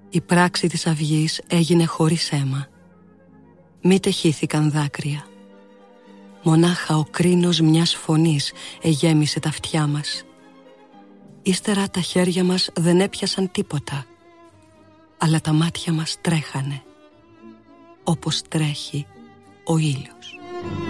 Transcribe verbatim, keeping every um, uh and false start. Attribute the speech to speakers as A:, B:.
A: Η πράξη της αυγής έγινε χωρίς αίμα. Μη τεχύθηκαν δάκρυα. Μονάχα ο κρίνος μιας φωνής εγέμισε τα αυτιά μας. Ύστερα τα χέρια μας δεν έπιασαν τίποτα, αλλά τα μάτια μας τρέχανε, όπως τρέχει ο ήλιος.